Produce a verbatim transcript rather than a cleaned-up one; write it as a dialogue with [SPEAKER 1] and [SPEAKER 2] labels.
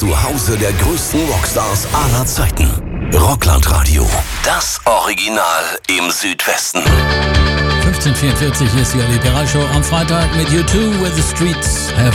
[SPEAKER 1] Zuhause der größten Rockstars aller Zeiten. Rocklandradio. Das Original im Südwesten.
[SPEAKER 2] fünfzehn Uhr vierundvierzig ist die Ali Perra Show am Freitag mit U zwei with the Streets Have